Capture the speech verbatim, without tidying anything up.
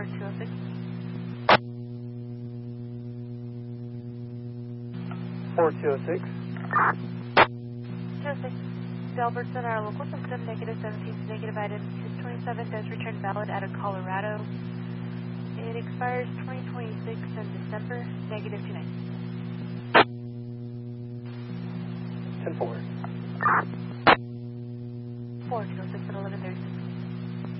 four two oh six. four two oh six. two oh six. Albertson, our local system, negative seventeen to negative item two twenty-seven does return valid out of Colorado. It expires twenty twenty-six in December, negative two ninety. ten four. four two oh six at eleven thirty-six.